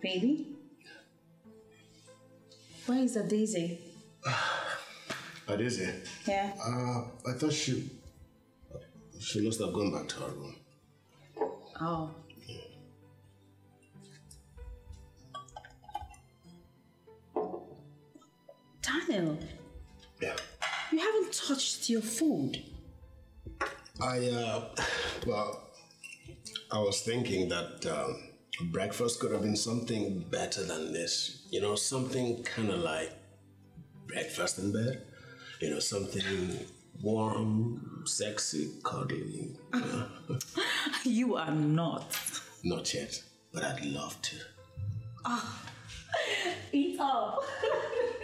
Baby? Where is the Daisy? Daisy? Yeah. I thought she must have gone back to her room. Oh. Daniel. Yeah. You haven't touched your food. I was thinking that breakfast could have been something better than this. You know, something kind of like breakfast in bed. You know, something warm, sexy, cuddly. You are not. Not yet, but I'd love to. Eat up.